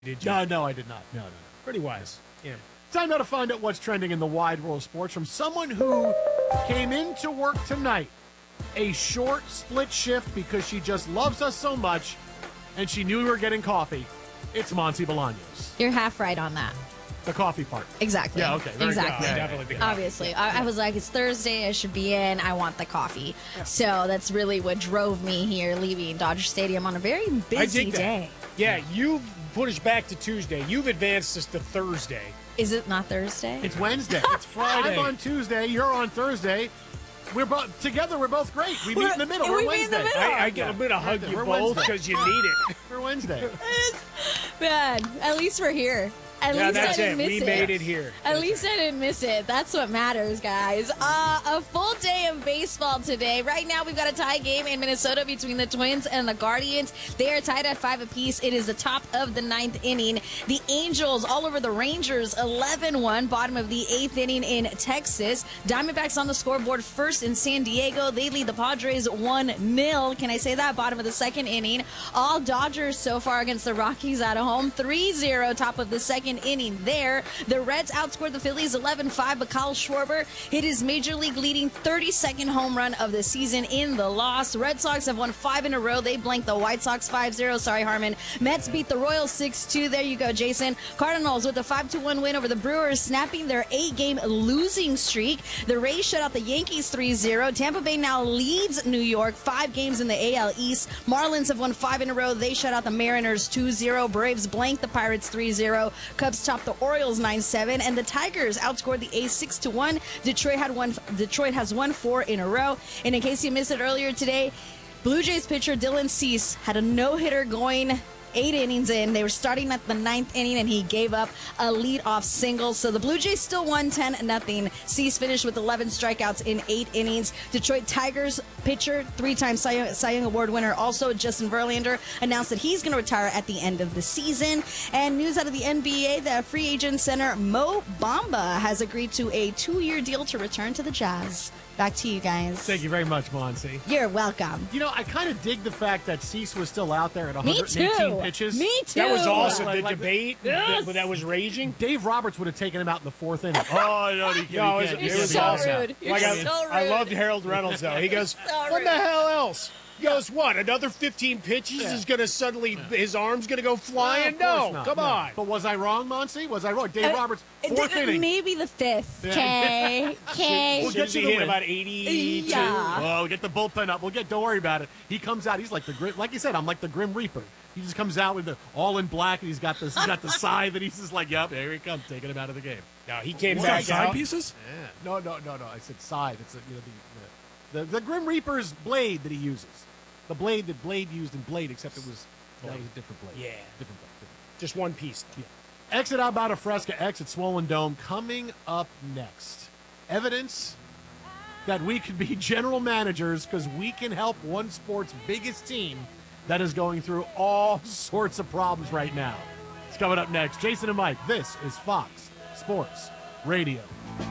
did you? No, I did not. No. Pretty wise. Yeah. Time now to find out what's trending in the wide world of sports from someone who came into work tonight, a short split shift because she just loves us so much, and she knew we were getting coffee. It's Monty Bolaños. You're half right on that. The coffee part. Exactly. Yeah, okay. Exactly. Yeah, definitely the coffee. Obviously. I was like, it's Thursday. I should be in. I want the coffee. Yeah. So that's really what drove me here, leaving Dodger Stadium on a very busy day. Yeah, you've pushed back to Tuesday. You've advanced us to Thursday. Is it not Thursday? It's Wednesday. It's Friday. I'm on Tuesday. You're on Thursday. We're both together. We're both great. We meet in the middle. We're Wednesday. I'm going to hug you both because you need it. We're Wednesday. Man, at least we're here. At least that's I didn't miss it. We made it here. At least I didn't miss it. That's what matters, guys. A full day of baseball today. Right now, we've got a tie game in Minnesota between the Twins and the Guardians. They are tied at 5 apiece. It is the top of the 9th inning. The Angels all over the Rangers, 11-1, bottom of the 8th inning in Texas. Diamondbacks on the scoreboard first in San Diego. They lead the Padres 1-0. Can I say that? Bottom of the 2nd inning. All Dodgers so far against the Rockies at home. 3-0, top of the 2nd inning there. The Reds outscored the Phillies 11-5, but Kyle Schwarber hit his major league leading 32nd home run of the season in the loss. Red Sox have won 5 in a row. They blanked the White Sox 5-0. Sorry, Harmon. Mets beat the Royals 6-2. There you go, Jason. Cardinals with a 5-1 win over the Brewers, snapping their 8-game losing streak. The Rays shut out the Yankees 3-0. Tampa Bay now leads New York 5 games in the AL East. Marlins have won 5 in a row. They shut out the Mariners 2-0. Braves blanked the Pirates 3-0. Cubs topped the Orioles 9-7, and the Tigers outscored the A's 6-1. Detroit has won 4 in a row. And in case you missed it earlier today, Blue Jays pitcher Dylan Cease had a no-hitter going 8 innings in. They were starting at the 9th inning, and he gave up a lead-off single. So the Blue Jays still won 10-0. Cease finished with 11 strikeouts in 8 innings. Detroit Tigers pitcher, 3-time Cy Young Award winner, also Justin Verlander, announced that he's going to retire at the end of the season. And news out of the NBA, the free agent center Mo Bamba has agreed to a 2-year deal to return to the Jazz. Back to you guys. Thank you very much, Monty. You're welcome. You know, I kind of dig the fact that Cease was still out there at 118 pitches. Me too. That was awesome. Like the debate that was raging. Dave Roberts would have taken him out in the 4th inning. Oh, no, he can't. It was so awesome. rude. You're so rude. I loved Harold Reynolds, though. He goes, what the hell else? He goes, what, another 15 pitches is going to suddenly, his arm's going to go flying? No, come on. But was I wrong, Monty? Was I wrong? Dave Roberts, 4th inning. Maybe the 5th. Okay. Okay. We'll get He to the hit win. about 82. Yeah. Oh, we'll get the bullpen up. Don't worry about it. He comes out. He's like like you said, I'm like the Grim Reaper. He just comes out with all in black, and he's got the scythe, and he's just like, yep, there he comes, taking him out of the game. No, he came back side out. pieces? Yeah. No. I said scythe. It's the Grim Reaper's blade that he uses. The blade that Blade used in Blade, except that was a different blade. Yeah. Different blade. Just one piece. Yeah. Exit out Alberta Fresca, exit Swollen Dome. Coming up next, evidence that we could be general managers because we can help one sport's biggest team that is going through all sorts of problems right now. It's coming up next. Jason and Mike, this is Fox Sports Radio.